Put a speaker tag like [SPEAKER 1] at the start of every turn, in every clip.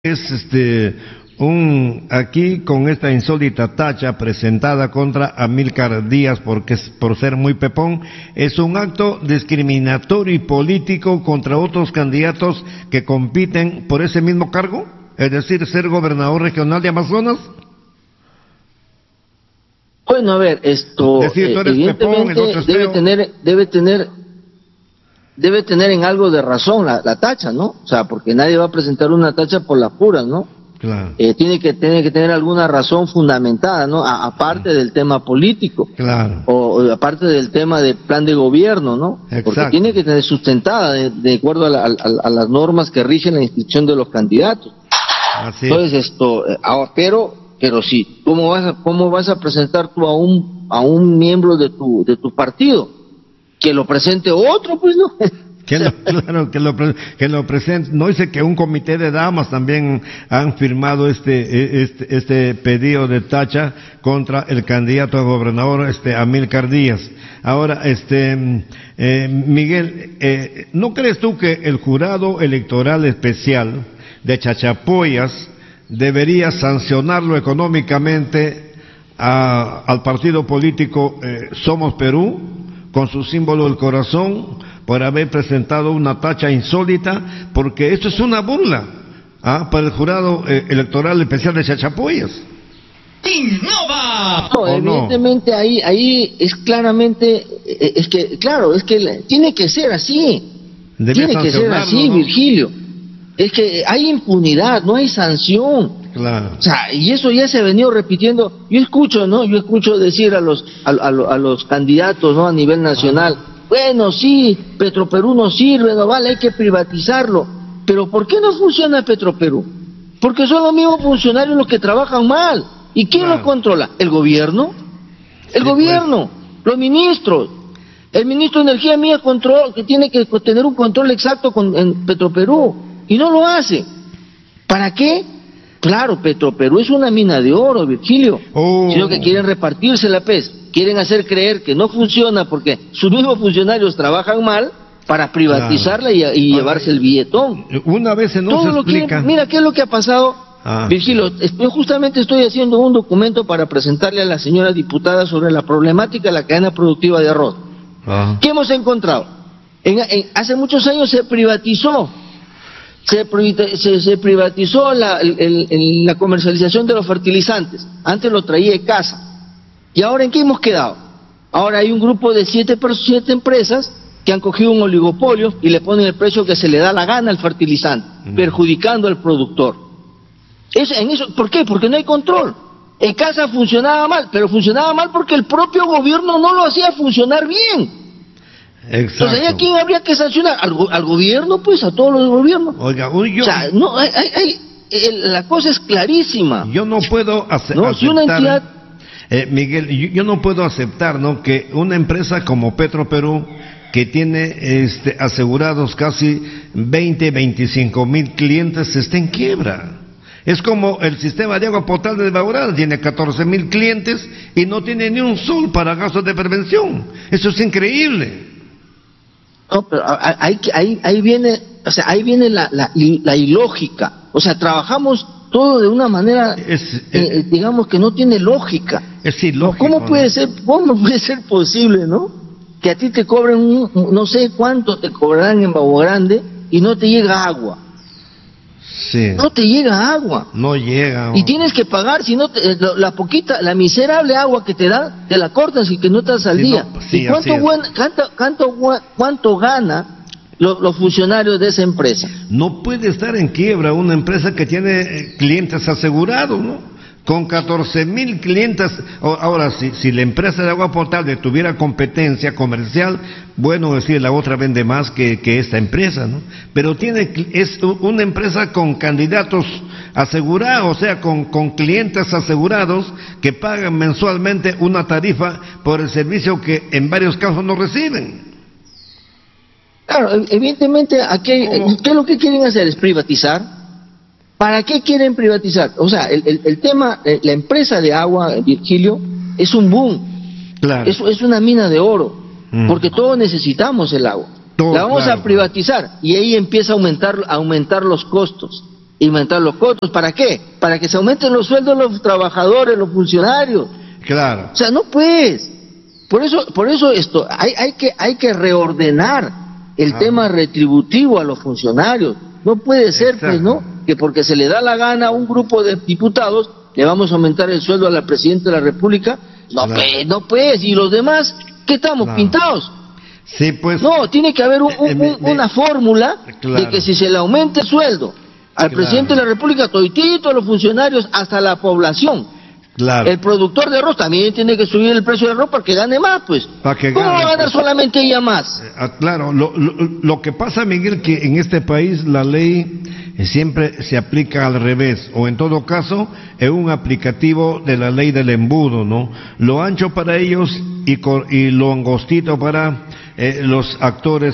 [SPEAKER 1] Es aquí con esta insólita tacha presentada contra Amílcar Díaz por ser muy pepón, es un acto discriminatorio y político contra otros candidatos que compiten por ese mismo cargo, es decir, ser gobernador regional de Amazonas.
[SPEAKER 2] Bueno, a ver, esto
[SPEAKER 1] es decir, tú eres pepón, el otro es feo.
[SPEAKER 2] debe tener en algo de razón la tacha, ¿no? O sea, porque nadie va a presentar una tacha por las puras, ¿no?
[SPEAKER 1] Claro.
[SPEAKER 2] Tiene que tener alguna razón fundamentada, ¿no? Aparte del tema político.
[SPEAKER 1] Claro.
[SPEAKER 2] O aparte del tema del plan de gobierno, ¿no?
[SPEAKER 1] Exacto.
[SPEAKER 2] Porque tiene que tener sustentada de acuerdo a las normas que rigen la inscripción de los candidatos.
[SPEAKER 1] Así es.
[SPEAKER 2] Entonces pero sí, ¿cómo vas a presentar tú a un miembro de tu partido? Que lo presente otro, pues, ¿no?
[SPEAKER 1] Que lo presente. No, dice que un comité de damas también han firmado este pedido de tacha contra el candidato a gobernador, Amílcar Díaz. Ahora, Miguel, ¿no crees tú que el jurado electoral especial de Chachapoyas debería sancionarlo económicamente al partido político Somos Perú, con su símbolo del corazón, por haber presentado una tacha insólita, porque esto es una burla para el jurado electoral especial de Chachapoyas?
[SPEAKER 2] ¡Innova! No, evidentemente ahí es claramente, es que tiene que ser así. Tiene que ser así, ¿no? Virgilio. Es que hay impunidad, no hay sanción.
[SPEAKER 1] Claro.
[SPEAKER 2] O sea, y eso ya se ha venido repitiendo. Yo escucho decir a los candidatos, ¿no? A nivel nacional, bueno, sí, Petroperú no sirve, no vale, hay que privatizarlo. Pero ¿por qué no funciona Petroperú? Porque son los mismos funcionarios los que trabajan mal. ¿Y quién lo controla? ¿El gobierno? El gobierno, los ministros. El ministro de Energía mía que tiene que tener un control exacto en Petroperú, y no lo hace. ¿Para qué? Claro, Petroperú es una mina de oro, Virgilio, sino que quieren repartirse la pez, quieren hacer creer que no funciona porque sus mismos funcionarios trabajan mal para privatizarla y llevarse el billetón.
[SPEAKER 1] Una vez no se explica.
[SPEAKER 2] Mira qué es lo que ha pasado, Virgilio. Yo justamente estoy haciendo un documento para presentarle a la señora diputada sobre la problemática de la cadena productiva de arroz. ¿Qué hemos encontrado? Hace muchos años se privatizó. Se privatizó la comercialización de los fertilizantes. Antes lo traía de casa. ¿Y ahora en qué hemos quedado? Ahora hay un grupo de siete empresas que han cogido un oligopolio y le ponen el precio que se le da la gana al fertilizante, perjudicando al productor. ¿Por qué? Porque no hay control. En casa funcionaba mal, pero funcionaba mal porque el propio gobierno no lo hacía funcionar bien.
[SPEAKER 1] Exacto.
[SPEAKER 2] Entonces, ¿a quién habría que sancionar? ¿Al gobierno? Pues a todos los gobiernos.
[SPEAKER 1] Oiga,
[SPEAKER 2] o sea, no, la cosa es clarísima.
[SPEAKER 1] Yo no puedo aceptar,
[SPEAKER 2] si una entidad...
[SPEAKER 1] Miguel, yo no puedo aceptar, ¿no?, que una empresa como Petroperú, que tiene asegurados casi 25 mil clientes, esté en quiebra. Es como el sistema de agua potable de Baurada, tiene 14 mil clientes y no tiene ni un sol para gastos de prevención. Eso es increíble.
[SPEAKER 2] No, pero ahí viene la ilógica. O sea, trabajamos todo de una manera, digamos, que no tiene lógica.
[SPEAKER 1] Es ilógico.
[SPEAKER 2] ¿Cómo puede ser posible, no? Que a ti te cobren no sé cuánto te cobrarán en Babo Grande y no te llega agua.
[SPEAKER 1] Sí.
[SPEAKER 2] No te llega agua.
[SPEAKER 1] No llega.
[SPEAKER 2] Y tienes que pagar, si no la miserable agua que te da, te la cortas y que no estás al día. ¿Y cuánto gana los funcionarios de esa empresa?
[SPEAKER 1] No puede estar en quiebra una empresa que tiene clientes asegurados, ¿no? Con 14 mil clientes. Ahora, si la empresa de agua potable tuviera competencia comercial, bueno, decir, la otra vende más que esta empresa, ¿no? Pero es una empresa con candidatos asegurados, o sea, con clientes asegurados que pagan mensualmente una tarifa por el servicio que en varios casos no reciben.
[SPEAKER 2] Claro, evidentemente, ¿qué es lo que quieren hacer? Es privatizar. ¿Para qué quieren privatizar? O sea, el tema, la empresa de agua, Virgilio, es un boom.
[SPEAKER 1] Claro.
[SPEAKER 2] Es una mina de oro, porque todos necesitamos el agua. La vamos a privatizar y ahí empieza a aumentar los costos. inventar los costos. ¿Para qué? Para que se aumenten los sueldos de los trabajadores, los funcionarios.
[SPEAKER 1] Claro.
[SPEAKER 2] O sea, no pues. Por eso esto, hay que reordenar el tema retributivo a los funcionarios. No puede ser,
[SPEAKER 1] Exacto.
[SPEAKER 2] pues, ¿no? Que porque se le da la gana a un grupo de diputados, le vamos a aumentar el sueldo a la Presidenta de la República. No,
[SPEAKER 1] Claro.
[SPEAKER 2] pues, no pues. ¿Y los demás qué estamos,
[SPEAKER 1] Claro.
[SPEAKER 2] pintados?
[SPEAKER 1] Sí, pues.
[SPEAKER 2] No, tiene que haber una fórmula
[SPEAKER 1] Claro.
[SPEAKER 2] de que si se le aumenta el sueldo al
[SPEAKER 1] Claro.
[SPEAKER 2] Presidente de la República, toditito a los funcionarios, hasta la población.
[SPEAKER 1] Claro.
[SPEAKER 2] El productor de arroz también tiene que subir el precio del arroz para que gane más, pues.
[SPEAKER 1] Para que
[SPEAKER 2] ¿Cómo
[SPEAKER 1] gane,
[SPEAKER 2] va a ganar
[SPEAKER 1] pues.
[SPEAKER 2] solamente ella más?
[SPEAKER 1] Claro, lo que pasa, Miguel, que en este país la ley siempre se aplica al revés, o en todo caso es un aplicativo de la ley del embudo, ¿no? Lo ancho para ellos y lo angostito para los actores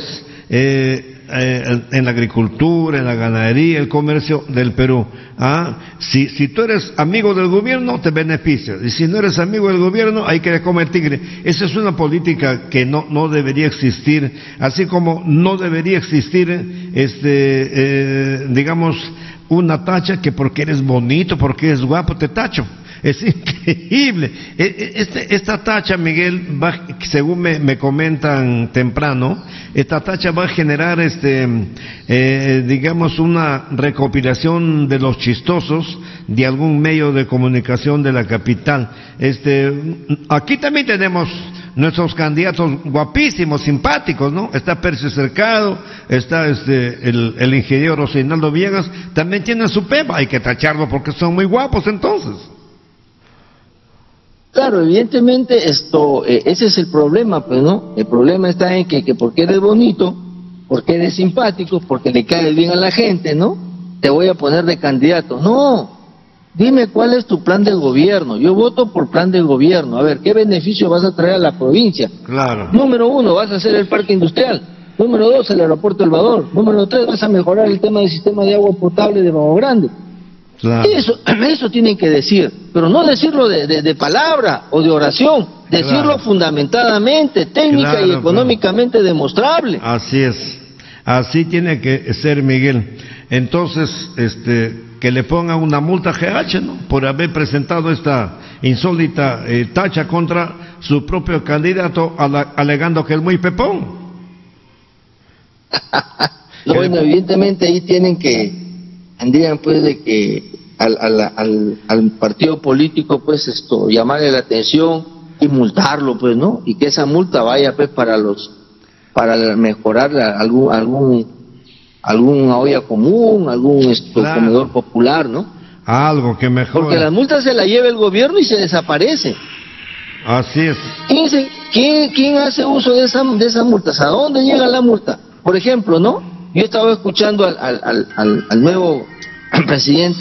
[SPEAKER 1] en la agricultura, en la ganadería, el comercio del Perú. Si tú eres amigo del gobierno, te beneficias, y si no eres amigo del gobierno, hay que comer tigre. Esa es una política que no debería existir, así como no debería existir, digamos, una tacha que porque eres bonito, porque eres guapo, te tacho. Es increíble. Esta tacha, Miguel, según me comentan temprano, esta tacha va a generar, digamos, una recopilación de los chistosos de algún medio de comunicación de la capital. Aquí también tenemos nuestros candidatos guapísimos, simpáticos, ¿no? Está Percio Cercado, está el ingeniero Reinaldo Villegas, también tienen su pepa, hay que tacharlo porque son muy guapos entonces.
[SPEAKER 2] Claro, evidentemente ese es el problema, pues, ¿no? El problema está en que porque eres bonito, porque eres simpático, porque le caes bien a la gente, ¿no? Te voy a poner de candidato. No, dime cuál es tu plan de gobierno. Yo voto por plan de gobierno. A ver, ¿qué beneficio vas a traer a la provincia?
[SPEAKER 1] Claro.
[SPEAKER 2] Número 1, vas a hacer el parque industrial. Número 2, el aeropuerto El Bador. Número 3, vas a mejorar el tema del sistema de agua potable de Bajo Grande.
[SPEAKER 1] Claro.
[SPEAKER 2] Eso tienen que decir, pero no decirlo de palabra o de oración, decirlo
[SPEAKER 1] Claro.
[SPEAKER 2] fundamentadamente, técnica
[SPEAKER 1] Claro,
[SPEAKER 2] y económicamente demostrable.
[SPEAKER 1] Así es, así tiene que ser, Miguel. Entonces, que le pongan una multa a GH, ¿no? Por haber presentado esta insólita tacha contra su propio candidato, alegando que es muy pepón.
[SPEAKER 2] Bueno, evidentemente ahí tendrían pues de que al partido político pues llamarle la atención y multarlo, pues, ¿no? Y que esa multa vaya pues para mejorar alguna olla común, algún
[SPEAKER 1] Claro.
[SPEAKER 2] comedor popular, ¿no?
[SPEAKER 1] Algo que mejor.
[SPEAKER 2] Porque las multas se las lleva el gobierno y se desaparece.
[SPEAKER 1] Así es.
[SPEAKER 2] ¿Quién hace uso de esas multas? ¿A dónde llega la multa? Por ejemplo, ¿no? Yo estaba escuchando al nuevo presidente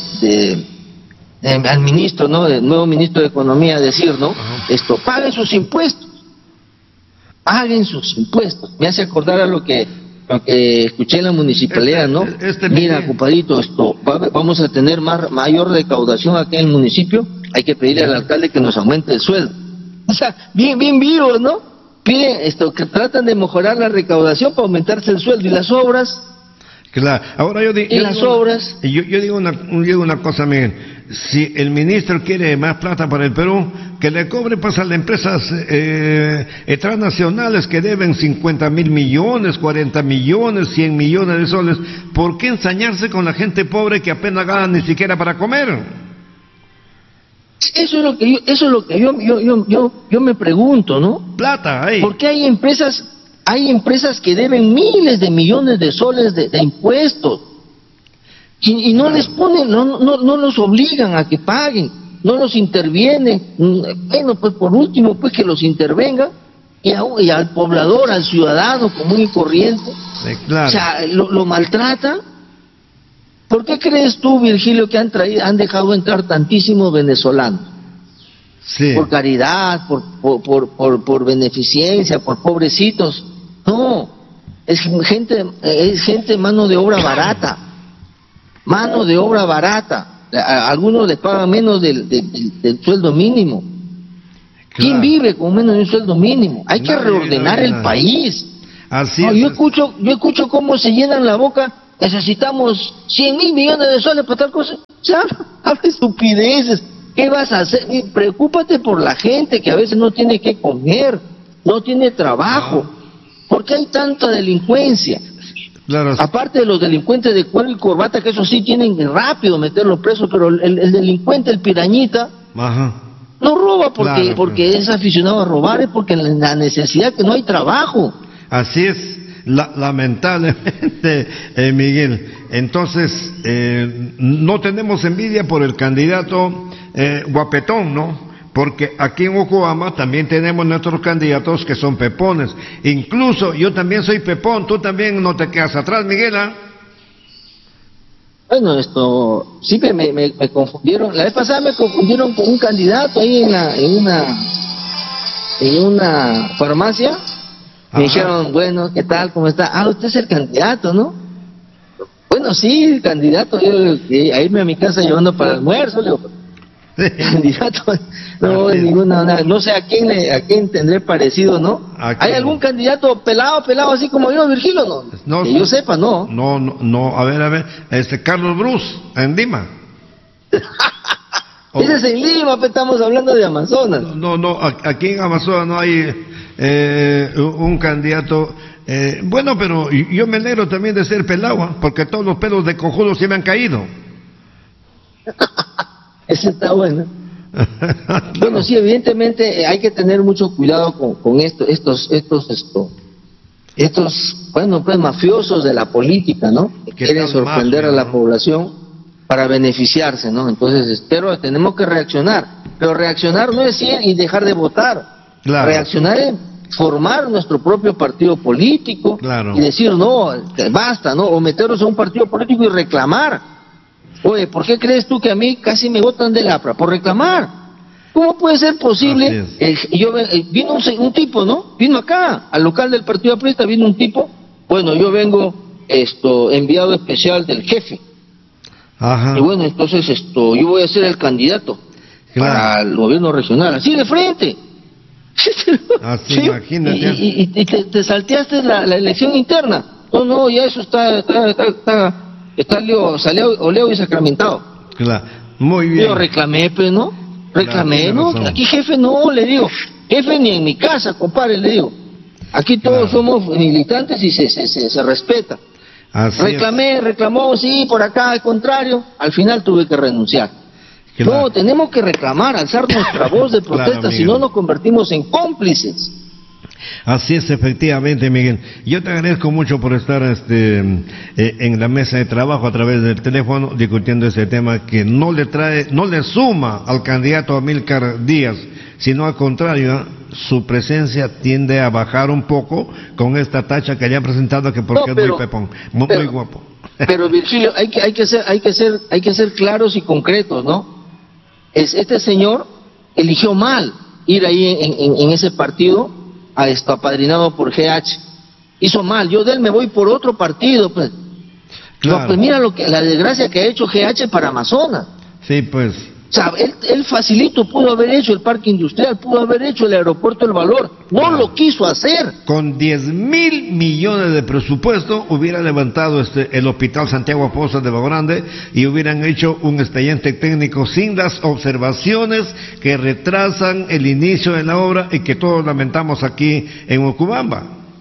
[SPEAKER 2] al ministro, ¿no? El nuevo ministro de Economía decir, ¿no? Paguen sus impuestos. Paguen sus impuestos. Me hace acordar a lo que escuché en la municipalidad, ¿no? Mira, compadrito, vamos a tener mayor recaudación aquí en el municipio, hay que pedirle al alcalde que nos aumente el sueldo. O sea, bien vivos, ¿no? Piden que tratan de mejorar la recaudación para aumentarse el sueldo y las obras.
[SPEAKER 1] Claro. Ahora yo digo una cosa, Miguel. Si el ministro quiere más plata para el Perú, que le cobre pues a las empresas transnacionales que deben 50.000 millones, 40 millones, 100 millones de soles. ¿Por qué ensañarse con la gente pobre que apenas gana ni siquiera para comer?
[SPEAKER 2] Eso es lo que yo me pregunto, ¿no?
[SPEAKER 1] Plata, ahí.
[SPEAKER 2] Porque hay empresas que deben miles de millones de soles de impuestos y no les ponen, no los obligan a que paguen, no los intervienen. Bueno, pues por último, pues que los intervengan y al poblador, al ciudadano común y corriente,
[SPEAKER 1] claro.
[SPEAKER 2] O sea, lo maltratan. ¿Por qué crees tú, Virgilio, que han dejado entrar tantísimos venezolanos?
[SPEAKER 1] Sí.
[SPEAKER 2] Por caridad, por beneficencia, por pobrecitos. No, es gente mano de obra barata. Mano de obra barata. A algunos les pagan menos del sueldo mínimo. Claro. ¿Quién vive con menos de un sueldo mínimo? Hay que reordenar el país.
[SPEAKER 1] Así
[SPEAKER 2] no,
[SPEAKER 1] es.
[SPEAKER 2] Yo escucho cómo se llenan la boca necesitamos 100.000 millones de soles para tal cosa. O sea, habla estupideces. ¿Qué vas a hacer? Preocúpate por la gente que a veces no tiene que comer, no tiene trabajo. ¿Por qué hay tanta delincuencia?
[SPEAKER 1] Claro.
[SPEAKER 2] Aparte de los delincuentes de cuero y corbata, que eso sí tienen que rápido meterlos presos, pero el delincuente, el pirañita, no roba porque es aficionado a robar, es porque la necesidad, que no hay trabajo.
[SPEAKER 1] Así es, lamentablemente, Miguel. Entonces, no tenemos envidia por el candidato guapetón, ¿no? Porque aquí en Ocubamba también tenemos nuestros candidatos que son pepones. Incluso yo también soy pepón, tú también no te quedas atrás, Miguel, ¿ah?
[SPEAKER 2] Bueno, sí que me confundieron. La vez pasada me confundieron con un candidato ahí en una farmacia. Me dijeron, bueno, ¿qué tal? ¿Cómo está? Ah, usted es el candidato, ¿no? Bueno, sí, el candidato. Yo a irme a mi casa llevando para el almuerzo, le digo, candidato, no sé a quién tendré parecido, ¿no? ¿Hay algún candidato pelado así como yo, Virgilio? No, que yo sepa, no.
[SPEAKER 1] No, a ver, Carlos Bruce, en Lima.
[SPEAKER 2] Ese es en Lima, estamos hablando de Amazonas.
[SPEAKER 1] No, aquí en Amazonas no hay un candidato. Bueno, pero yo me alegro también de ser pelado, porque todos los pelos de cojudo se me han caído.
[SPEAKER 2] Eso está bueno. Bueno, sí, evidentemente hay que tener mucho cuidado con estos, bueno, pues mafiosos de la política, ¿no? Que quieren sorprender a la población para beneficiarse, ¿no? Entonces, pero tenemos que reaccionar. Pero reaccionar no es ir y dejar de votar.
[SPEAKER 1] Claro.
[SPEAKER 2] Reaccionar es formar nuestro propio partido político,
[SPEAKER 1] claro,
[SPEAKER 2] y decir, no, basta, ¿no? O meternos a un partido político y reclamar. Oye, ¿por qué crees tú que a mí casi me botan del APRA? Por reclamar. ¿Cómo puede ser posible? Vino un tipo, ¿no? Vino acá, al local del Partido Aprista, vino un tipo. Bueno, yo vengo enviado especial del jefe.
[SPEAKER 1] Ajá.
[SPEAKER 2] Y bueno, entonces yo voy a ser el candidato para el gobierno regional. Así de frente.
[SPEAKER 1] Así,
[SPEAKER 2] ¿sí?
[SPEAKER 1] Imagínate.
[SPEAKER 2] Y te salteaste la elección interna. No, ya eso está oleado y sacramentado.
[SPEAKER 1] Claro, muy bien.
[SPEAKER 2] Yo reclamé, pero no, ¿no? Aquí jefe no, le digo, jefe ni en mi casa, compadre, le digo. Aquí todos somos militantes y se respeta. Reclamó, sí, por acá, al contrario, al final tuve que renunciar. No, tenemos que reclamar, alzar nuestra voz de protesta, si no nos convertimos en cómplices.
[SPEAKER 1] Así es, efectivamente, Miguel. Yo te agradezco mucho por estar en la mesa de trabajo a través del teléfono discutiendo ese tema que no le suma al candidato Amílcar Díaz, sino al contrario, su presencia tiende a bajar un poco con esta tacha que le han presentado, que porque es muy pepón, muy guapo.
[SPEAKER 2] Pero Virgilio, hay que ser claros y concretos, ¿no? Este señor eligió mal ir ahí en ese partido, apadrinado por GH. Hizo mal. Yo de él me voy por otro partido, pues. Claro. No, pues mira la desgracia que ha hecho GH para Amazonas.
[SPEAKER 1] Sí, pues.
[SPEAKER 2] O sea, él facilito pudo haber hecho el parque industrial, pudo haber hecho el aeropuerto El Valor. No lo quiso hacer.
[SPEAKER 1] Con 10.000 millones de presupuesto hubiera levantado el Hospital Santiago Apóstol de Bajo Grande y hubieran hecho un expediente técnico sin las observaciones que retrasan el inicio de la obra y que todos lamentamos aquí en Ocubamba.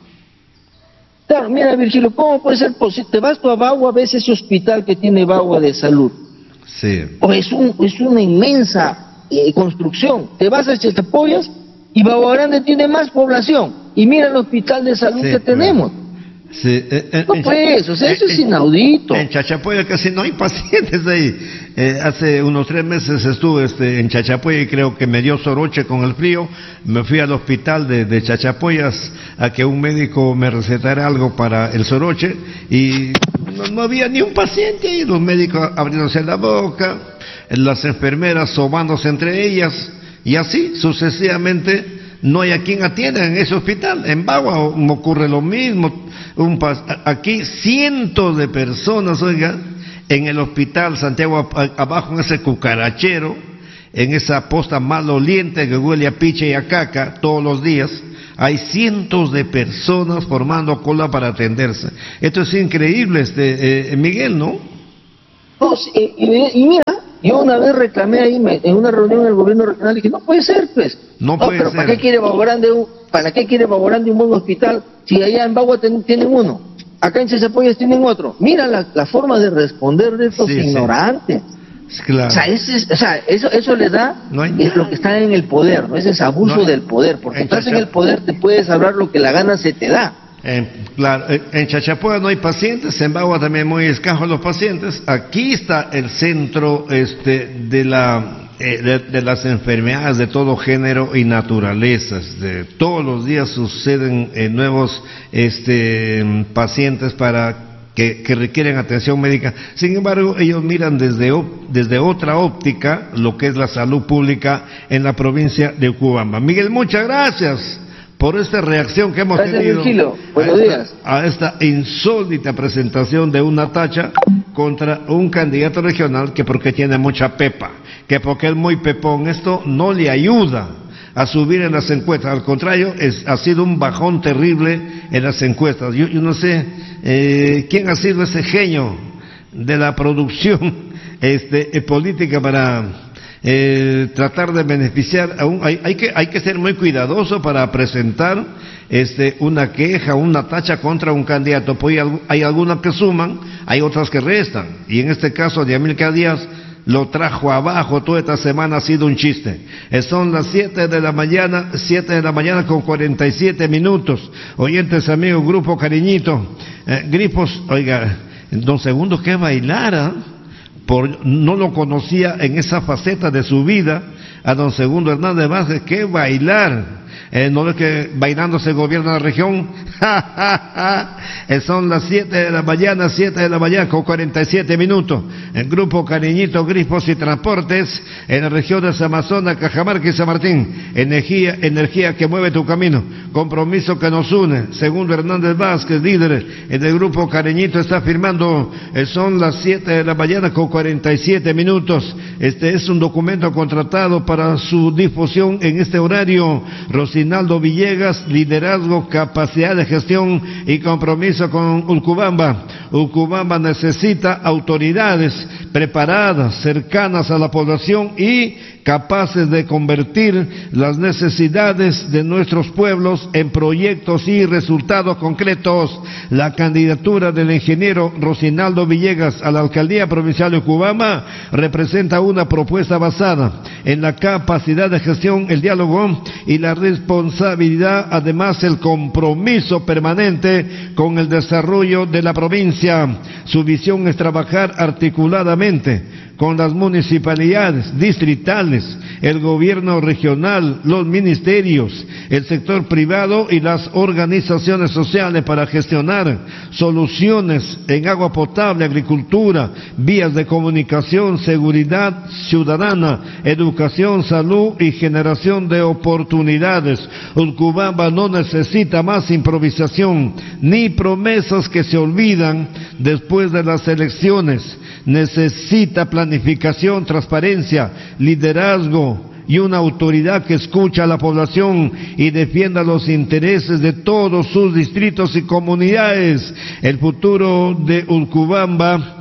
[SPEAKER 2] Claro, mira, Virgilio, ¿cómo puede ser posible? Te vas tú a Bagua, ves ese hospital que tiene Bagua de salud.
[SPEAKER 1] Sí.
[SPEAKER 2] O es una inmensa construcción. Te vas a Chachapoyas y Bagua Grande tiene más población. Y mira el hospital de salud que tenemos.
[SPEAKER 1] Sí.
[SPEAKER 2] No pues, o sea, eso es inaudito.
[SPEAKER 1] En Chachapoya casi no hay pacientes ahí. Hace unos 3 meses estuve en Chachapoya y creo que me dio soroche con el frío. Me fui al hospital de Chachapoyas a que un médico me recetara algo para el soroche y no había ni un paciente ahí. Los médicos abriéndose la boca, las enfermeras sobándose entre ellas y así sucesivamente. No hay a quien atienda en ese hospital. En Bagua ocurre lo mismo. Aquí cientos de personas, oiga, en el hospital Santiago, abajo en ese cucarachero, en esa posta maloliente que huele a piche y a caca todos los días. hay cientos de personas formando cola para atenderse. Esto es increíble, Miguel, ¿no?
[SPEAKER 2] No, sí, y mira, yo una vez reclamé ahí en una reunión del gobierno regional y dije, no puede ser, pues.
[SPEAKER 1] No puede
[SPEAKER 2] pero
[SPEAKER 1] ser.
[SPEAKER 2] ¿para qué quiere Baguarán de un buen hospital si allá en Bagua tienen uno? Acá en Cesapoyas tienen otro. Mira la forma de responder de estos ignorantes.
[SPEAKER 1] Sí. Claro.
[SPEAKER 2] Eso le da es lo que está en el poder, ¿no? Ese es abuso del poder, porque estás en el poder, te puedes hablar lo que la gana se te da.
[SPEAKER 1] Claro, en Chachapoyas no hay pacientes, en Bagua también muy escasos los pacientes. Aquí está el centro de las enfermedades de todo género y naturalezas. Todos los días suceden nuevos pacientes que requieren atención médica. Sin embargo, ellos miran desde otra óptica lo que es la salud pública en la provincia de Ucubamba. Miguel, muchas gracias por esta reacción que hemos tenido a esta insólita presentación de una tacha contra un candidato regional que porque tiene mucha pepa, que porque es muy pepón. Esto no le ayuda a subir en las encuestas, al contrario, ha sido un bajón terrible en las encuestas. Yo no sé quién ha sido ese genio de la producción política para tratar de beneficiar hay que ser muy cuidadoso para presentar una queja, una tacha contra un candidato, pues hay algunas que suman, hay otras que restan, y en este caso de Amílcar Díaz lo trajo abajo. Toda esta semana ha sido un chiste. Son las 7 de la mañana con 47 minutos. Oyentes, amigos, Grupo Cariñito, Gripos, oiga, don Segundo, que bailara. No lo conocía en esa faceta de su vida a don Segundo Hernández Vázquez, que bailar. No es que bailando se gobierna la región. Son las 7 de la mañana con 47 minutos. El Grupo Cariñito, Grifos y Transportes en las regiones Amazonas, Cajamarca y San Martín. Energía que mueve tu camino. Compromiso que nos une. Segundo Hernández Vázquez, líder del Grupo Cariñito, está firmando. Son las 7 de la mañana con 47 minutos. Este es un documento contratado para su difusión en este horario. Rosinaldo Villegas, liderazgo, capacidad de gestión y compromiso con Ucubamba. Ucubamba necesita autoridades preparadas, cercanas a la población y capaces de convertir las necesidades de nuestros pueblos en proyectos y resultados concretos. La candidatura del ingeniero Rosinaldo Villegas a la alcaldía provincial de Ucubamba representa una propuesta basada en la capacidad de gestión, el diálogo y la responsabilidad, además el compromiso permanente con el desarrollo de la provincia. Su visión es trabajar articuladamente con las municipalidades distritales, el gobierno regional, los ministerios, el sector privado y las organizaciones sociales para gestionar soluciones en agua potable, agricultura, vías de comunicación, seguridad ciudadana, educación, salud y generación de oportunidades. Ucubamba no necesita más improvisación ni promesas que se olvidan después de las elecciones. Necesita planificación, transparencia, liderazgo y una autoridad que escucha a la población y defienda los intereses de todos sus distritos y comunidades. El futuro de Ucubamba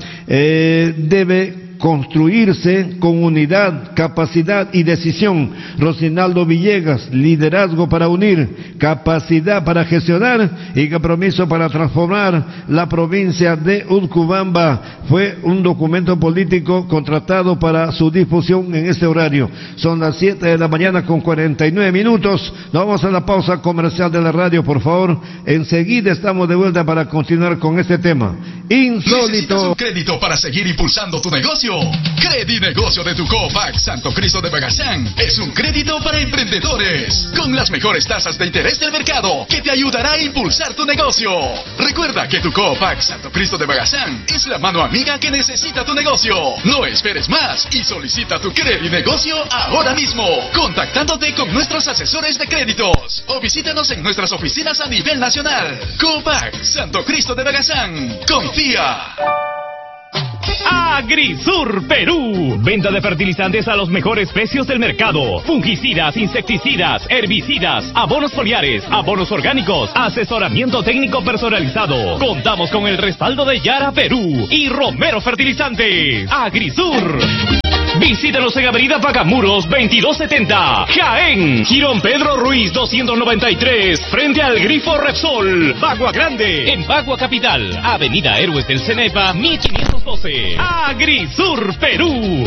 [SPEAKER 1] debe construirse con unidad, capacidad y decisión. Rosinaldo Villegas, liderazgo para unir, capacidad para gestionar y compromiso para transformar la provincia de Ucubamba. Fue un documento político contratado para su difusión en este horario. Son las 7 de la mañana con 49 minutos. Nos vamos a la pausa comercial de la radio, por favor. Enseguida estamos de vuelta para continuar con este tema insólito.
[SPEAKER 3] ¿Necesitas un crédito para seguir impulsando tu negocio? Credinegocio de tu Copac Santo Cristo de Bagazán es un crédito para emprendedores con las mejores tasas de interés del mercado que te ayudará a impulsar tu negocio. Recuerda que tu Copac Santo Cristo de Bagazán es la mano amiga que necesita tu negocio. No esperes más y solicita tu Credinegocio ahora mismo, contactándote con nuestros asesores de créditos o visítanos en nuestras oficinas a nivel nacional. Copac Santo Cristo de Bagazán, confía.
[SPEAKER 4] Agrisur Perú. Venta de fertilizantes a los mejores precios del mercado. Fungicidas, insecticidas, herbicidas, abonos foliares, abonos orgánicos, asesoramiento técnico personalizado. Contamos con el respaldo de Yara Perú y Romero Fertilizantes. Agrisur. Visítanos en Avenida Pagamuros 2270, Jaén. Girón Pedro Ruiz 293, frente al Grifo Repsol, Bagua Grande. En Bagua Capital, Avenida Héroes del Cenepa 1512. Agrisur Perú.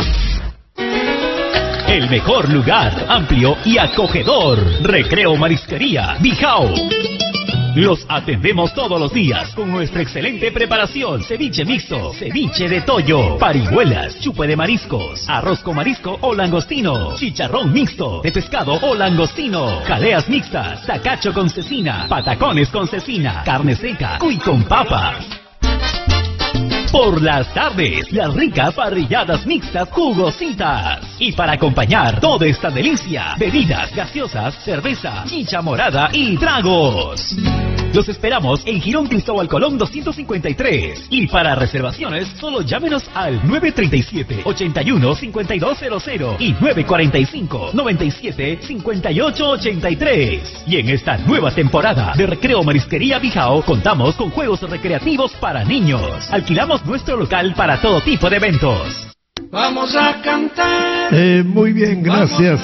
[SPEAKER 4] El mejor lugar, amplio y acogedor. Recreo Marisquería Bijao. Los atendemos todos los días con nuestra excelente preparación. Ceviche mixto, ceviche de toyo, parihuelas, chupe de mariscos, arroz con marisco o langostino, chicharrón mixto de pescado o langostino, jaleas mixtas, tacacho con cecina, patacones con cecina, carne seca, cuy con papas. Por las tardes, las ricas parrilladas mixtas jugositas. Y para acompañar toda esta delicia, bebidas gaseosas, cerveza, chicha morada y tragos. Los esperamos en Girón Cristóbal Colón 253. Y para reservaciones, solo llámenos al 937-81-5200 y 945-97-5883. Y en esta nueva temporada de Recreo Marisquería Bijao, contamos con juegos recreativos para niños. Alquilamos nuestro local para todo tipo de eventos.
[SPEAKER 5] Vamos a cantar.
[SPEAKER 1] Muy bien, gracias.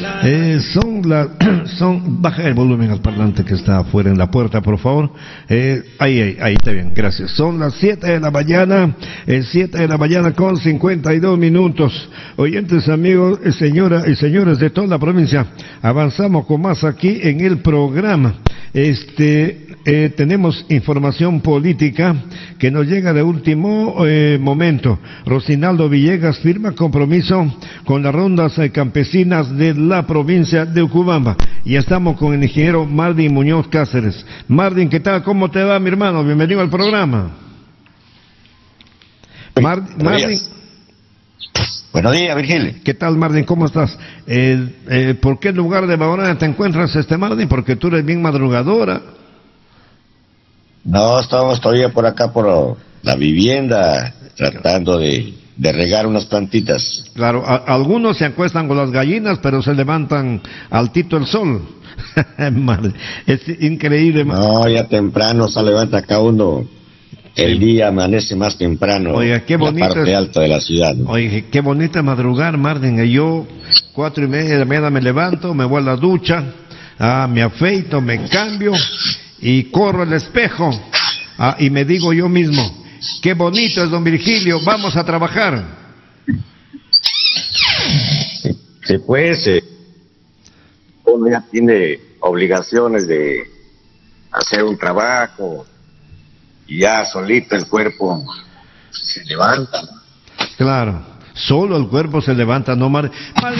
[SPEAKER 1] Baja el volumen al parlante que está afuera en la puerta, por favor. Ahí está bien, gracias. Son las 7 de la mañana, 7 de la mañana con 52 minutos. Oyentes, amigos, señoras y señores de toda la provincia, avanzamos con más aquí en el programa. Tenemos información política que nos llega de último momento. Rosinaldo Villegas firma compromiso con las rondas campesinas de la provincia de Ucubamba. Y estamos con el ingeniero Mardin Muñoz Cáceres. Mardin, ¿qué tal? ¿Cómo te va, mi hermano? Bienvenido al programa. Mardin.
[SPEAKER 6] Buenos días, Virgilio.
[SPEAKER 1] ¿Qué tal, Mardin? ¿Cómo estás? ¿Por qué lugar de Baorana te encuentras, Mardin? Porque tú eres bien madrugadora.
[SPEAKER 6] No, estamos todavía por acá, por la vivienda, tratando de regar unas plantitas.
[SPEAKER 1] Claro, algunos se acuestan con las gallinas, pero se levantan altito el sol. Es increíble.
[SPEAKER 6] No, ya temprano se levanta acá uno. El día amanece más temprano.
[SPEAKER 1] Oiga, qué bonito.
[SPEAKER 6] La parte alta de la ciudad, ¿no?
[SPEAKER 1] Oye, qué bonita madrugar, Mardin. Yo 4:30 de la mañana me levanto, me voy a la ducha, me afeito, me cambio y corro al espejo y me digo yo mismo, qué bonito es don Virgilio, vamos a trabajar.
[SPEAKER 6] Sí, pues, uno ya tiene obligaciones de hacer un trabajo y ya solito el cuerpo se levanta.
[SPEAKER 1] Claro, solo el cuerpo se levanta, no Mardin.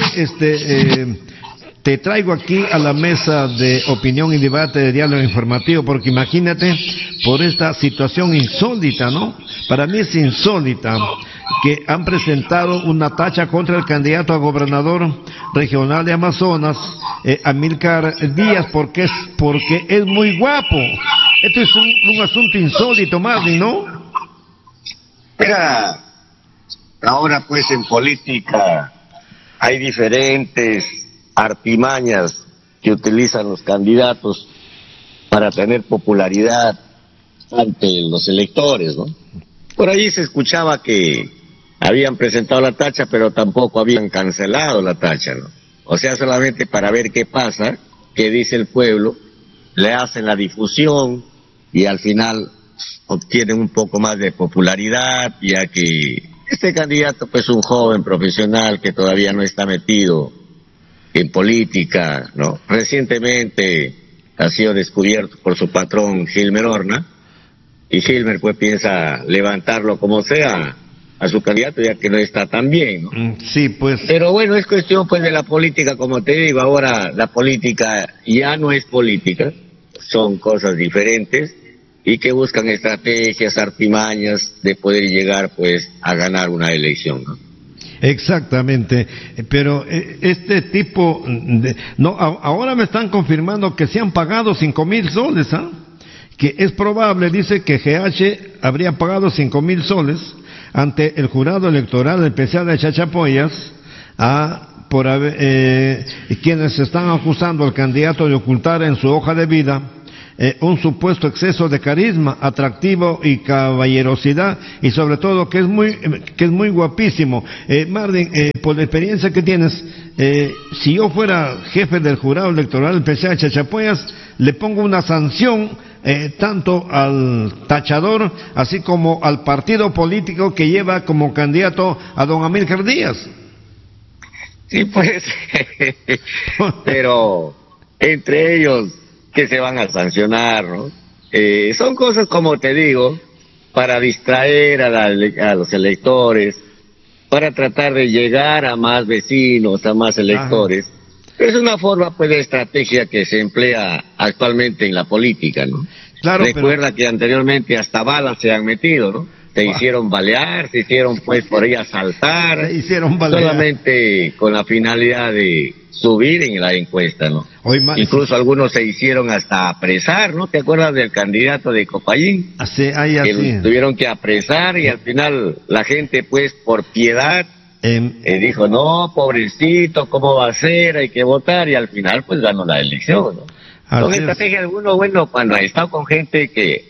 [SPEAKER 1] Te traigo aquí a la mesa de opinión y debate de diálogo informativo, porque imagínate, por esta situación insólita, ¿no? Para mí es insólita que han presentado una tacha contra el candidato a gobernador regional de Amazonas, Amílcar Díaz, porque es muy guapo. Esto es un asunto insólito, Mardin, ¿no?
[SPEAKER 6] Mira, ahora pues en política hay diferentes artimañas que utilizan los candidatos para tener popularidad ante los electores, ¿no? Por ahí se escuchaba que habían presentado la tacha, pero tampoco habían cancelado la tacha, ¿no? O sea, solamente para ver qué pasa, qué dice el pueblo, le hacen la difusión y al final obtienen un poco más de popularidad, ya que este candidato pues es un joven profesional que todavía no está metido en política, ¿no? Recientemente ha sido descubierto por su patrón Gilmer Horna, y Gilmer pues piensa levantarlo como sea a su candidato, ya que no está tan bien, ¿no?
[SPEAKER 1] Sí, pues.
[SPEAKER 6] Pero bueno, es cuestión pues de la política, como te digo, ahora la política ya no es política, son cosas diferentes y que buscan estrategias, artimañas de poder llegar pues a ganar una elección, ¿no?
[SPEAKER 1] Exactamente, pero este tipo ahora me están confirmando que se han pagado 5,000 soles, que es probable, dice que GH habría pagado 5,000 soles ante el jurado electoral especial de Chachapoyas por quienes están acusando al candidato de ocultar en su hoja de vida un supuesto exceso de carisma, atractivo y caballerosidad, y sobre todo que es muy guapísimo. Marvin, por la experiencia que tienes, si yo fuera jefe del jurado electoral especial de Chachapoyas, le pongo una sanción tanto al tachador así como al partido político que lleva como candidato a don Amílcar Díaz.
[SPEAKER 6] Sí, pues, pero entre ellos que se van a sancionar, ¿no? Son cosas, como te digo, para distraer a los electores, para tratar de llegar a más vecinos, a más electores. Ajá. Es una forma, pues, de estrategia que se emplea actualmente en la política, ¿no? Claro, recuerda que anteriormente hasta balas se han metido, ¿no? Se hicieron balear, se hicieron, pues, por ahí asaltar, solamente con la finalidad de subir en la encuesta, ¿no? Incluso algunos se hicieron hasta apresar, ¿no? ¿Te acuerdas del candidato de Copayín? Que tuvieron que apresar y al final la gente, pues, por piedad, dijo, no, pobrecito, ¿cómo va a ser? Hay que votar, y al final, pues, ganó la elección, ¿no? Son estrategias, algunos, bueno, cuando ha estado con gente que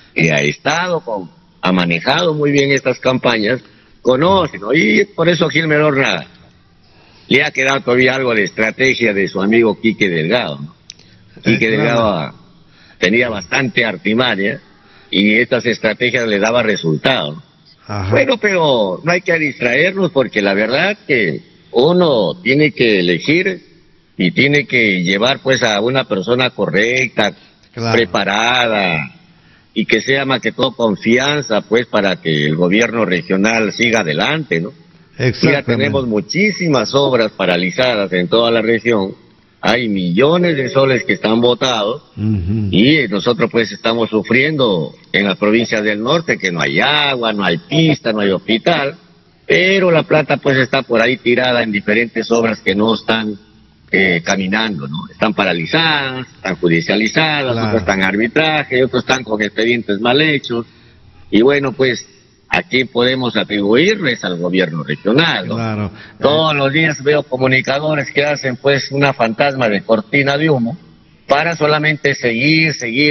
[SPEAKER 6] ha manejado muy bien estas campañas, conocen, ¿no? Y por eso Gilmer Horna le ha quedado todavía algo de estrategia de su amigo Quique Delgado, ¿no? Quique Delgado tenía bastante artimaña y estas estrategias le daban resultados. Bueno, pero no hay que distraernos, porque la verdad que uno tiene que elegir y tiene que llevar, pues, a una persona correcta, preparada, y que sea más que todo confianza, pues, para que el gobierno regional siga adelante, ¿no? Ya tenemos muchísimas obras paralizadas en toda la región, hay millones de soles que están botados, y nosotros, pues, estamos sufriendo en las provincias del norte, que no hay agua, no hay pista, no hay hospital, pero la plata, pues, está por ahí tirada en diferentes obras que no están caminando, ¿no? Están paralizadas, están judicializadas, otras están en arbitraje, otros están con expedientes mal hechos, y bueno, pues, ¿a quién podemos atribuirles? Al gobierno regional, ¿no? Todos los días veo comunicadores que hacen, pues, una fantasma de cortina de humo para solamente seguir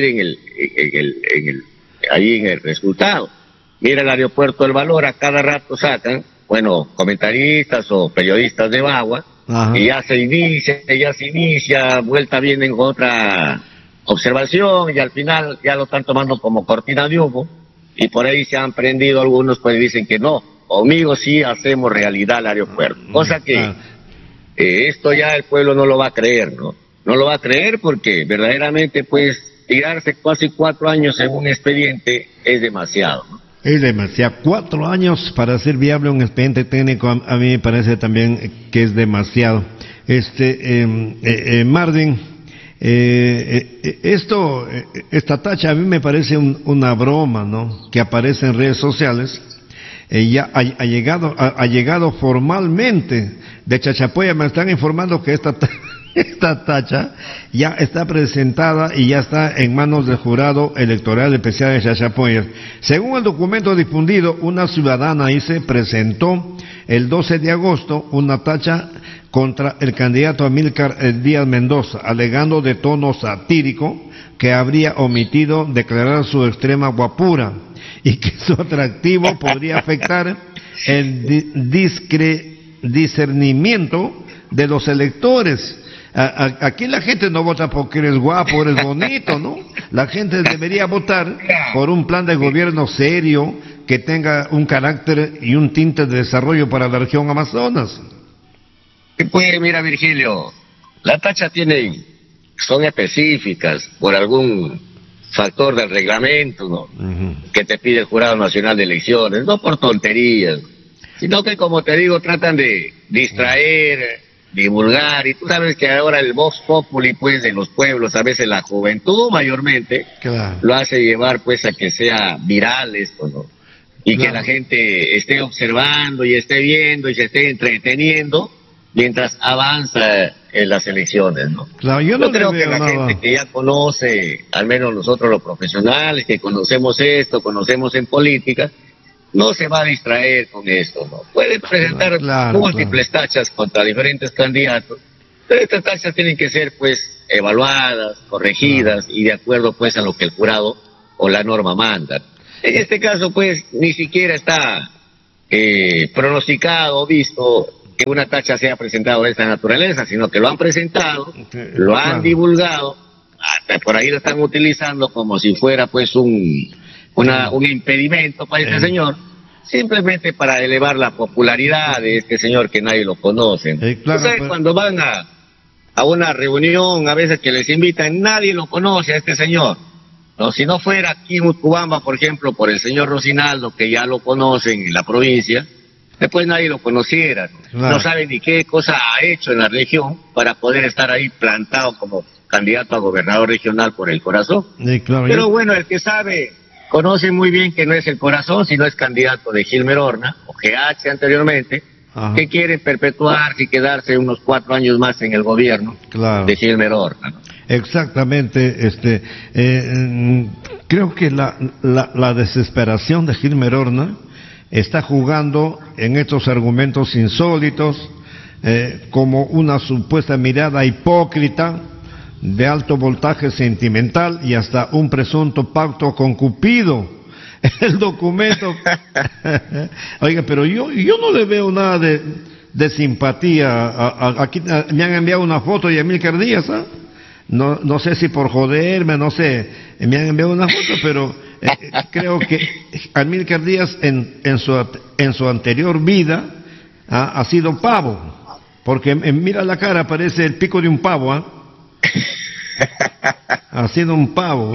[SPEAKER 6] ahí en el resultado. Mira el aeropuerto El Valor, a cada rato sacan, bueno, comentaristas o periodistas de Bagua, y ya se inicia, vuelta vienen con otra observación, y al final ya lo están tomando como cortina de humo, y por ahí se han prendido algunos, pues dicen que no, conmigo sí hacemos realidad el aeropuerto, cosa que esto ya el pueblo no lo va a creer, ¿no? No lo va a creer, porque verdaderamente, pues, tirarse casi 4 años en un expediente es demasiado, ¿no?
[SPEAKER 1] Es demasiado. 4 años para hacer viable un expediente técnico, a mí me parece también que es demasiado. Marvin, esta tacha a mí me parece una broma, ¿no? Que aparece en redes sociales. Ya ha llegado formalmente de Chachapoya. Me están informando que esta tacha ya está presentada y ya está en manos del jurado electoral especial de Chachapoyas. Según el documento difundido, una ciudadana ahí se presentó el 12 de agosto una tacha contra el candidato Amílcar Díaz Mendoza, alegando de tono satírico que habría omitido declarar su extrema guapura y que su atractivo podría afectar el discernimiento de los electores. Aquí la gente no vota porque eres guapo, eres bonito, ¿no? La gente debería votar por un plan de gobierno serio que tenga un carácter y un tinte de desarrollo para la región Amazonas.
[SPEAKER 6] Pues mira, Virgilio, la tacha son específicas por algún factor del reglamento, ¿no? Que te pide el Jurado Nacional de Elecciones, no por tonterías, sino que, como te digo, tratan de distraer, divulgar, y tú sabes que ahora el Vox Populi, pues, de los pueblos, a veces la juventud mayormente, lo hace llevar, pues, a que sea viral esto, ¿no? Y que la gente esté observando y esté viendo y se esté entreteniendo mientras avanza en las elecciones, ¿no?
[SPEAKER 1] Yo
[SPEAKER 6] creo que la gente que ya conoce, al menos nosotros los profesionales, que conocemos esto, conocemos en política, no se va a distraer con esto, ¿no? Puede presentar múltiples tachas contra diferentes candidatos, pero estas tachas tienen que ser, pues, evaluadas, corregidas y de acuerdo, pues, a lo que el jurado o la norma manda. En este caso, pues, ni siquiera está pronosticado o visto que una tacha sea presentada de esta naturaleza, sino que lo han presentado, lo han divulgado, hasta por ahí lo están utilizando como si fuera, pues, un impedimento para este señor, simplemente para elevar la popularidad de este señor que nadie lo conoce.
[SPEAKER 1] Claro,
[SPEAKER 6] ¿Sabes? Cuando van a una reunión, a veces que les invitan, nadie lo conoce a este señor. No, si no fuera aquí en Utcubamba, por ejemplo, por el señor Rocinaldo, que ya lo conocen en la provincia, después nadie lo conociera. No sabe ni qué cosa ha hecho en la región para poder estar ahí plantado como candidato a gobernador regional por el corazón. Pero bueno, el que sabe, conoce muy bien que no es el corazón, sino es candidato de Gilmer Horna, o GH anteriormente, que quiere perpetuarse y quedarse unos 4 años más en el gobierno de Gilmer Horna, ¿no?
[SPEAKER 1] Exactamente, creo que la desesperación de Gilmer Horna está jugando en estos argumentos insólitos, como una supuesta mirada hipócrita de alto voltaje sentimental y hasta un presunto pacto con Cupido. El documento. Oiga, pero yo no le veo nada de simpatía. Aquí me han enviado una foto de Amílcar Díaz, ¿ah? No sé si por joderme, no sé, me han enviado una foto, pero creo que Amílcar Díaz en su anterior vida ha sido pavo, porque mira la cara, parece el pico de un pavo, ¿ah? Ha sido un pavo.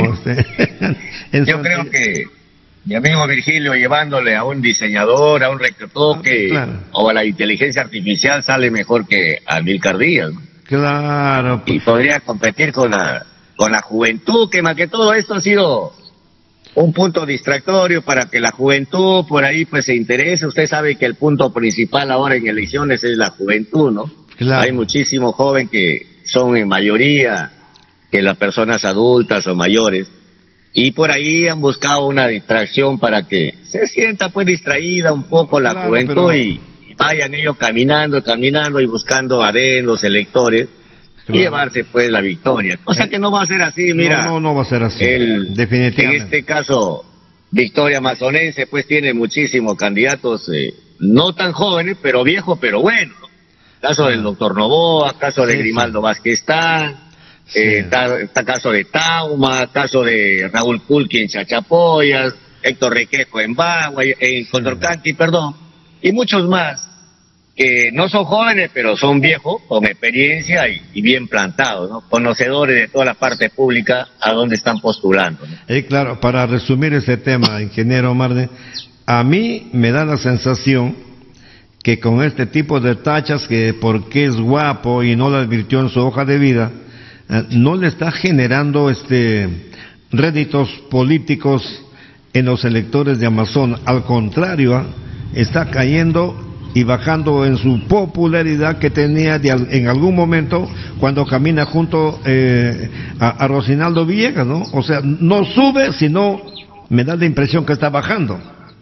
[SPEAKER 6] Yo creo que mi amigo Virgilio, llevándole a un diseñador, a un retoque o a la inteligencia artificial, sale mejor que Amílcar Díaz, ¿no?
[SPEAKER 1] Claro.
[SPEAKER 6] Y podría competir con la juventud, que más que todo esto ha sido un punto distractorio para que la juventud por ahí pues se interese. Usted sabe que el punto principal ahora en elecciones es la juventud, ¿no? Claro. Hay muchísimos jóvenes que son en mayoría que las personas adultas o mayores, y por ahí han buscado una distracción para que se sienta pues distraída un poco la juventud y vayan ellos caminando y buscando adendos, electores, y llevarse pues la victoria. O sea que no va a ser así, mira.
[SPEAKER 1] No va a ser así, definitivamente.
[SPEAKER 6] En este caso, Victoria Mazonense pues tiene muchísimos candidatos, no tan jóvenes, pero viejos, pero buenos, ¿no? Caso del doctor Novoa, caso de Grimaldo Vázqueztán, está caso de Tauma, caso de Raúl Culqui en Chachapoyas, Héctor Requejo en Bagua, en Condorcanqui, perdón, y muchos más que no son jóvenes, pero son viejos, con experiencia y bien plantados, ¿no? Conocedores de toda la parte pública a donde están postulando, ¿no?
[SPEAKER 1] Claro, para resumir ese tema, ingeniero Marde, a mí me da la sensación que con este tipo de tachas, que porque es guapo y no lo advirtió en su hoja de vida, no le está generando réditos políticos en los electores de Amazon. Al contrario, está cayendo y bajando en su popularidad que tenía en algún momento cuando camina junto a Rocinaldo Villegas, ¿no? O sea, no sube, sino me da la impresión que está bajando.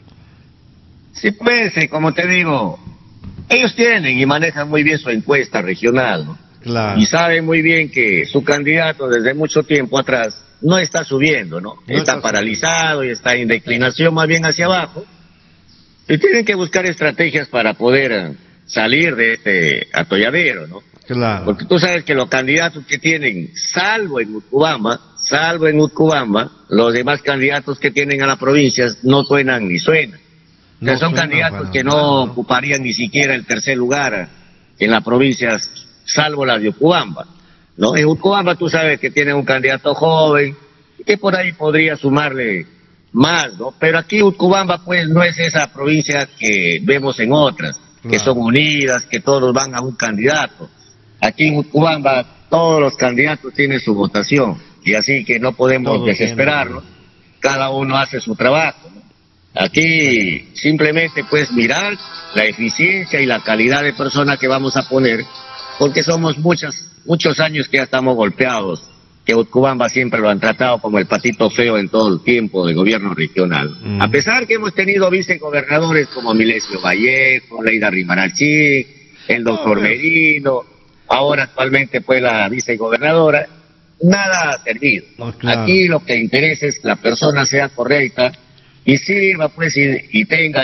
[SPEAKER 6] Sí, pues, como te digo, ellos tienen y manejan muy bien su encuesta regional, ¿no?
[SPEAKER 1] Claro.
[SPEAKER 6] Y saben muy bien que su candidato desde mucho tiempo atrás no está subiendo, ¿no? Está paralizado y está en declinación más bien hacia abajo. Y tienen que buscar estrategias para poder salir de este atolladero, ¿no?
[SPEAKER 1] Claro.
[SPEAKER 6] Porque tú sabes que los candidatos que tienen, salvo en Utcubamba, los demás candidatos que tienen a las provincias no suenan ni suenan. O sea, son candidatos que no ocuparían ni siquiera el tercer lugar en las provincias, salvo la de Utcubamba, ¿no? En Utcubamba tú sabes que tiene un candidato joven, que por ahí podría sumarle más, ¿no? Pero aquí Utcubamba pues no es esa provincia que vemos en otras, que son unidas, que todos van a un candidato. Aquí en Utcubamba todos los candidatos tienen su votación, y así que no podemos desesperarnos, cada uno hace su trabajo, ¿no? Aquí simplemente pues mirar la eficiencia y la calidad de personas que vamos a poner, porque somos muchos años que ya estamos golpeados que Utcubamba siempre lo han tratado como el patito feo en todo el tiempo del gobierno regional. A pesar que hemos tenido vicegobernadores como Milesio Vallejo, Leida Rimarachí, el doctor Merino, ahora actualmente pues la vicegobernadora, nada ha servido.
[SPEAKER 1] Claro.
[SPEAKER 6] Aquí lo que interesa es que la persona sea correcta y sirva pues y tenga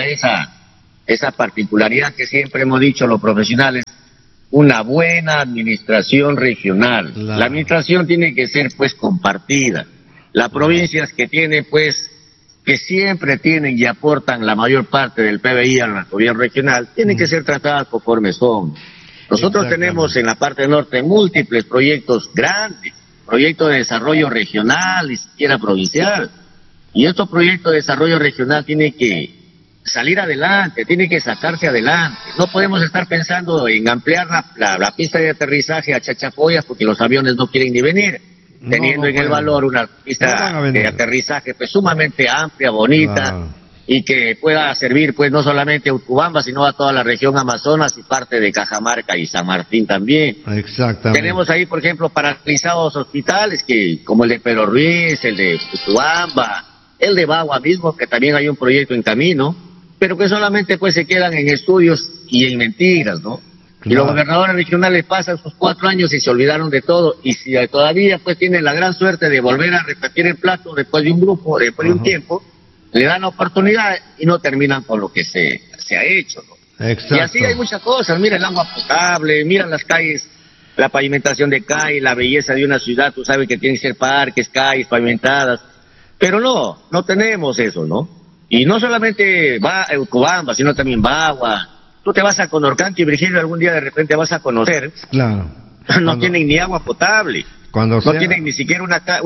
[SPEAKER 6] esa particularidad que siempre hemos dicho los profesionales, una buena administración regional.
[SPEAKER 1] Claro.
[SPEAKER 6] La administración tiene que ser pues compartida. Las provincias que tienen pues, que siempre tienen y aportan la mayor parte del PBI al gobierno regional, tienen que ser tratadas conforme son. Nosotros tenemos en la parte norte múltiples proyectos grandes, proyectos de desarrollo regional, ni siquiera provincial. Y estos proyectos de desarrollo regional tienen que salir adelante, tiene que sacarse adelante. No podemos estar pensando en ampliar la pista de aterrizaje a Chachapoyas porque los aviones no quieren ni venir, teniendo en el valor una pista de aterrizaje pues sumamente amplia, bonita, y que pueda servir pues no solamente a Utcubamba, sino a toda la región Amazonas y parte de Cajamarca y San Martín también.
[SPEAKER 1] Exactamente.
[SPEAKER 6] Tenemos ahí, por ejemplo, paralizados hospitales que como el de Pedro Ruiz, el de Utcubamba, el de Bagua mismo, que también hay un proyecto en camino, pero que solamente pues se quedan en estudios y en mentiras, ¿no? Y los gobernadores regionales pasan sus 4 años y se olvidaron de todo, y si todavía pues tienen la gran suerte de volver a repetir el plato después de un grupo, después de un tiempo, le dan la oportunidad y no terminan con lo que se ha hecho, ¿no?
[SPEAKER 1] Exacto.
[SPEAKER 6] Y así hay muchas cosas, mira el agua potable, mira las calles, la pavimentación de calles, la belleza de una ciudad, tú sabes que tienen que ser parques, calles pavimentadas, pero no tenemos eso, ¿no? Y no solamente va a Utcubamba, sino también Bagua. Tú te vas a Condorcanqui, Virgilio, algún día de repente vas a conocer.
[SPEAKER 1] Claro.
[SPEAKER 6] No tienen ni agua potable. No tienen ni siquiera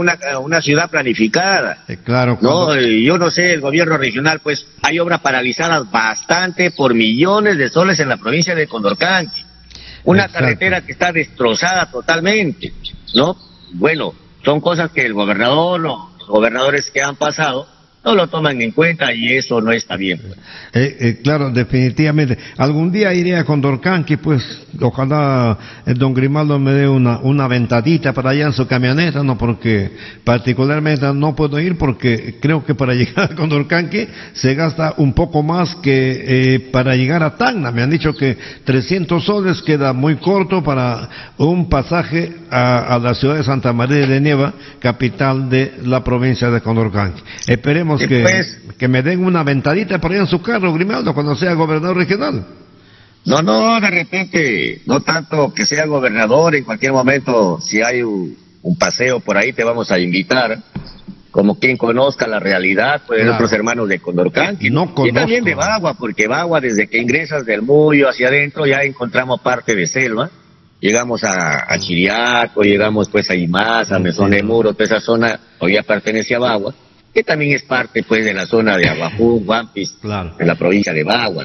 [SPEAKER 6] una ciudad planificada.
[SPEAKER 1] Claro.
[SPEAKER 6] No, yo no sé, el gobierno regional, pues, hay obras paralizadas bastante por millones de soles en la provincia de Condorcanqui. Una carretera que está destrozada totalmente, ¿no? Bueno, son cosas que el gobernador, los gobernadores que han pasado, no lo toman en cuenta y eso no está bien.
[SPEAKER 1] Claro, definitivamente. Algún día iré a Condorcanqui, pues ojalá el don Grimaldo me dé una ventadita para allá en su camioneta, no, porque particularmente no puedo ir porque creo que para llegar a Condorcanqui se gasta un poco más que para llegar a Tacna. Me han dicho que 300 soles queda muy corto para un pasaje a la ciudad de Santa María de Nieva, capital de la provincia de Condorcanqui. Esperemos que me den una ventadita para ir en su carro, Grimaldo, cuando sea gobernador regional.
[SPEAKER 6] No, de repente, no tanto que sea gobernador, en cualquier momento, si hay un paseo por ahí, te vamos a invitar, como quien conozca la realidad, pues nuestros hermanos de Condorcanqui. Y también de Bagua, porque Bagua, desde que ingresas del Muyo hacia adentro, ya encontramos parte de selva. Llegamos a Chiriaco, llegamos pues a Imás, a Mesón de Muro, toda esa zona hoy ya pertenece a Bagua, que también es parte pues de la zona de Aguajú, Guampis, de la provincia de Bagua.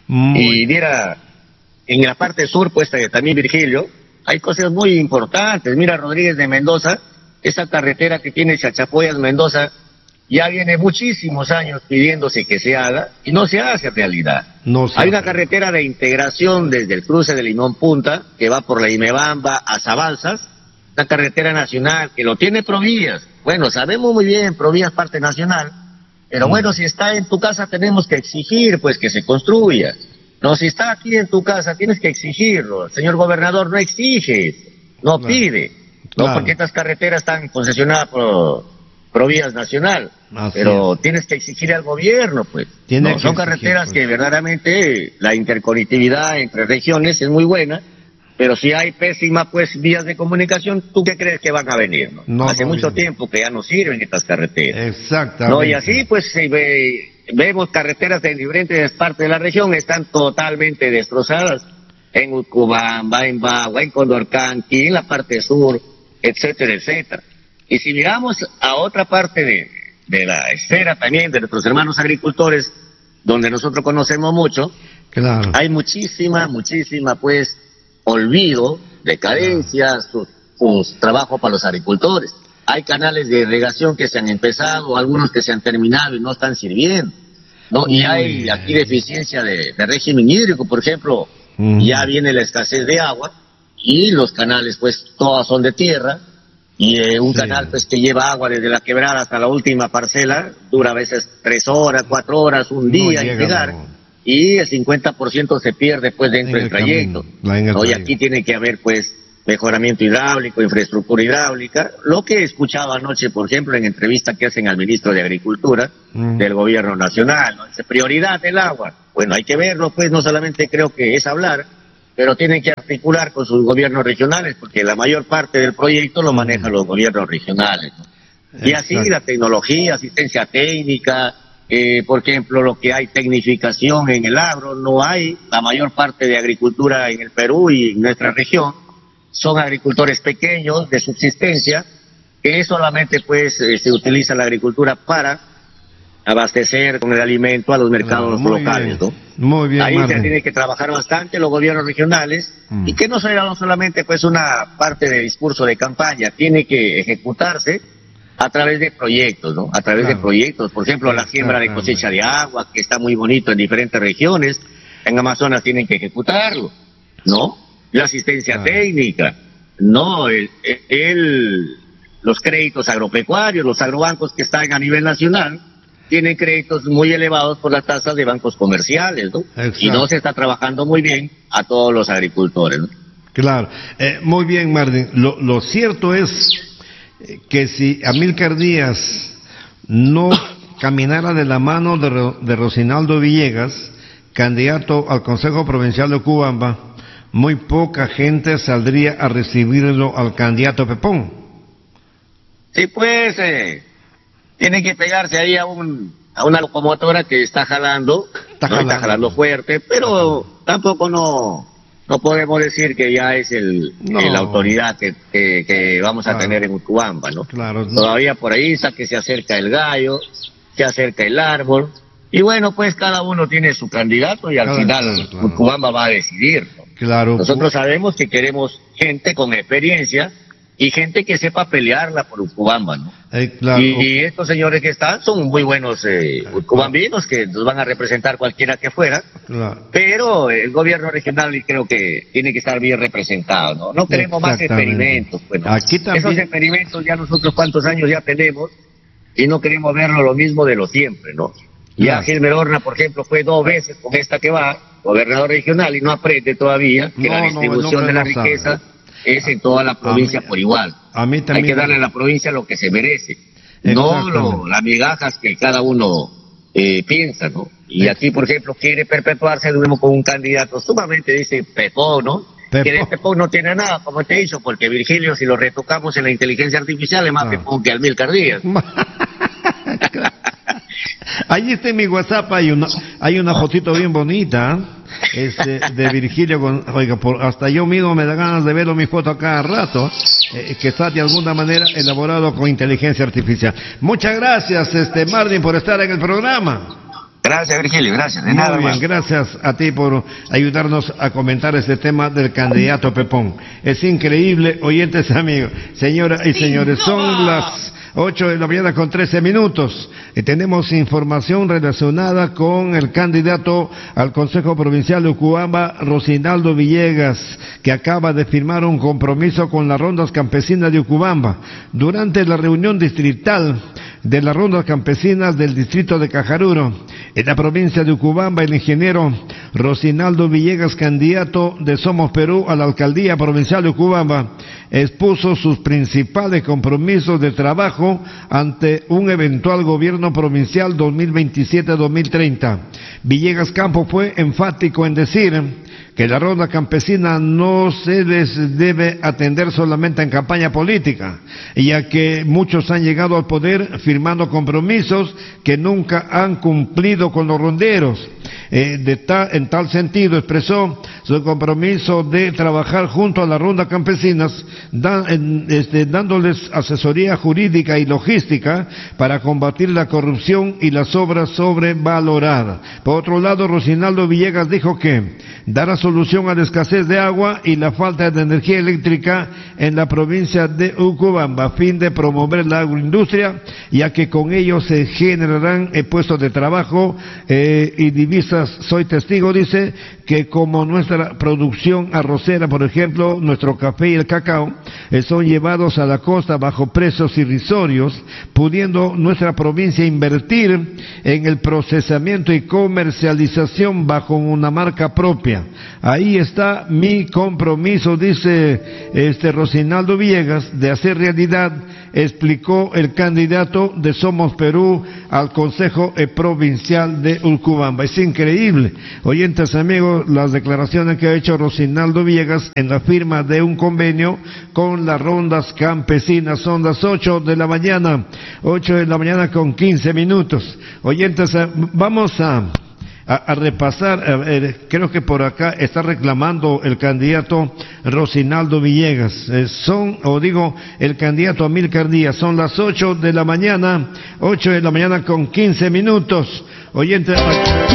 [SPEAKER 6] Y mira, en la parte sur pues también, Virgilio, hay cosas muy importantes. Mira, Rodríguez de Mendoza, esa carretera que tiene Chachapoyas Mendoza, ya viene muchísimos años pidiéndose que se haga y no se hace realidad. Hay una carretera de integración desde el cruce de Limón Punta, que va por la Imebamba a Zabalzas, una carretera nacional que lo tiene Provías. Bueno, sabemos muy bien, Provías parte nacional, pero bueno, si está en tu casa tenemos que exigir pues que se construya. No, si está aquí en tu casa tienes que exigirlo. El señor gobernador no exige, no pide, no, porque estas carreteras están concesionadas por Provías nacional, pero tienes que exigir al gobierno, pues. Son carreteras que verdaderamente la interconectividad entre regiones es muy buena, pero si hay pésimas pues vías de comunicación, ¿tú qué crees que van a venir? Hace mucho tiempo que ya no sirven estas carreteras.
[SPEAKER 1] Exactamente.
[SPEAKER 6] Y así pues vemos carreteras de diferentes partes de la región, están totalmente destrozadas, en Utcubamba, en Bagua, en Condorcanqui, en la parte sur, etcétera, etcétera. Y si miramos a otra parte de la esfera también de nuestros hermanos agricultores, donde nosotros conocemos mucho, hay muchísima pues olvido, decadencia, sus trabajos para los agricultores. Hay canales de irrigación que se han empezado, algunos que se han terminado y no están sirviendo, ¿no? Y hay aquí deficiencia de régimen hídrico, por ejemplo, ya viene la escasez de agua y los canales pues todos son de tierra Y un canal pues que lleva agua desde la quebrada hasta la última parcela, dura a veces 3 horas, 4 horas, un día en llegar, y el 50% se pierde pues dentro del trayecto. Y aquí tiene que haber pues mejoramiento hidráulico, infraestructura hidráulica. Lo que escuchaba anoche, por ejemplo, en entrevista que hacen al ministro de Agricultura del gobierno nacional, ¿no? Dice, prioridad del agua. Bueno, hay que verlo, pues no solamente creo que es hablar, pero tienen que articular con sus gobiernos regionales, porque la mayor parte del proyecto lo manejan los gobiernos regionales, ¿no? Y así la tecnología, asistencia técnica, por ejemplo, lo que hay tecnificación en el agro, no hay. La mayor parte de agricultura en el Perú y en nuestra región son agricultores pequeños de subsistencia, que solamente pues se utiliza la agricultura para abastecer con el alimento a los mercados locales, ¿no?
[SPEAKER 1] Muy bien,
[SPEAKER 6] ahí
[SPEAKER 1] Marvin.
[SPEAKER 6] se tiene que trabajar bastante los gobiernos regionales, y que no sea solamente pues una parte de discurso de campaña, tiene que ejecutarse a través de proyectos, ¿no? A través de proyectos, por ejemplo, la siembra de cosecha de agua, que está muy bonito en diferentes regiones, en Amazonas tienen que ejecutarlo, ¿no? La asistencia técnica, no, los créditos agropecuarios, los agrobancos que están a nivel nacional, tienen créditos muy elevados por las tasas de bancos comerciales, ¿no? Y no se está trabajando muy bien a todos los agricultores, ¿no?
[SPEAKER 1] Claro, muy bien, Martín. Lo cierto es que si Amílcar Díaz no caminara de la mano de Rocinaldo Villegas, candidato al Consejo Provincial de Ocubamba, muy poca gente saldría a recibirlo al candidato Pepón.
[SPEAKER 6] Sí, pues, tiene que pegarse ahí a una locomotora que está jalando, está jalando fuerte, pero tampoco no podemos decir que ya es la autoridad que vamos a tener en Ocubamba, ¿no?
[SPEAKER 1] Claro,
[SPEAKER 6] todavía por ahí está que se acerca el gallo, se acerca el árbol, y bueno, pues cada uno tiene su candidato y al final Ocubamba va a decidir, ¿no?
[SPEAKER 1] Claro.
[SPEAKER 6] Nosotros sabemos que queremos gente con experiencia y gente que sepa pelearla por Ocubamba, ¿no?
[SPEAKER 1] Claro.
[SPEAKER 6] Y estos señores que están son muy buenos cubambinos que nos van a representar cualquiera que fuera, pero el gobierno regional creo que tiene que estar bien representado, ¿no? No queremos más experimentos, bueno,
[SPEAKER 1] aquí también...
[SPEAKER 6] esos experimentos ya nosotros cuántos años ya tenemos y no queremos verlo lo mismo de lo siempre, ¿no? Ya Gilmer Horna, por ejemplo, fue 2 veces con esta que va, gobernador regional, y no aprende todavía que la distribución de la riqueza es en toda la provincia por igual.
[SPEAKER 1] A mí también.
[SPEAKER 6] Hay que darle a la provincia lo que se merece, no las migajas que cada uno piensa, ¿no? Y aquí, por ejemplo, quiere perpetuarse de nuevo con un candidato sumamente, dice Pepón, ¿no? Que de Pepón no tiene nada, como te he dicho, porque Virgilio, si lo retocamos en la inteligencia artificial, es más Pepón que Amílcar Díaz.
[SPEAKER 1] Ahí está en mi WhatsApp, hay una fotito bien bonita de Virgilio oiga, hasta yo mismo me da ganas de verlo mi foto a cada rato, que está de alguna manera elaborado con inteligencia artificial. Muchas gracias, Martín, por estar en el programa.
[SPEAKER 6] Gracias, Virgilio, gracias. De nada.
[SPEAKER 1] Muy bien, gracias a ti por ayudarnos a comentar este tema del candidato Pepón. Es increíble, oyentes amigos, señoras y señores, son las 8 de la mañana con 13 minutos. Tenemos información relacionada con el candidato al Consejo Provincial de Ocubamba, Rocinaldo Villegas, que acaba de firmar un compromiso con las rondas campesinas de Ocubamba. Durante la reunión distrital de las rondas campesinas del distrito de Cajaruro, en la provincia de Ocubamba, el ingeniero Rocinaldo Villegas, candidato de Somos Perú a la alcaldía provincial de Ocubamba, expuso sus principales compromisos de trabajo ante un eventual gobierno provincial 2027-2030. Villegas Campo fue enfático en decir que la ronda campesina no se les debe atender solamente en campaña política, ya que muchos han llegado al poder firmando compromisos que nunca han cumplido con los ronderos. En tal sentido expresó su compromiso de trabajar junto a las rondas campesinas, dándoles asesoría jurídica y logística para combatir la corrupción y las obras sobrevaloradas. Por otro lado, Rocinaldo Villegas dijo que dará solución a la escasez de agua y la falta de energía eléctrica en la provincia de Ocubamba, a fin de promover la agroindustria, ya que con ello se generarán puestos de trabajo y divisas periodistas soy testigo, dice, que como nuestra producción arrocera, por ejemplo, nuestro café y el cacao, son llevados a la costa bajo precios irrisorios, pudiendo nuestra provincia invertir en el procesamiento y comercialización bajo una marca propia. Ahí está mi compromiso, dice Rosinaldo Villegas, de hacer realidad, explicó el candidato de Somos Perú al Consejo Provincial de Urcubamba. Es increíble, oyentes amigos, las declaraciones que ha hecho Rosinaldo Villegas en la firma de un convenio con las rondas campesinas. Son las 8 de la mañana, 8 de la mañana con 15 minutos. Oyentes, vamos a repasar, creo que por acá está reclamando el candidato Rosinaldo Villegas, el candidato Amílcar Díaz. Son las 8 de la mañana, 8 de la mañana con 15 minutos. Oyentes,